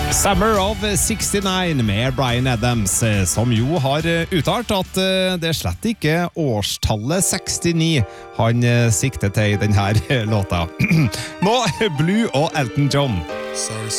Summer of 69 med Bryan Adams, som jo har uttalt at det slett ikke årstallet 69 han sikter til i denne låta. Nå Blue og Elton John. Sorry,